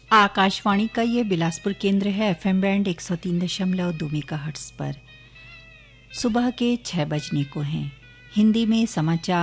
आकाशवाणी का ये बिलासपुर केंद्र है। एफएम बैंड 103.2 मेगाहर्ट्ज पर सुबह के 6 बजने को हैं। हिंदी में समाचार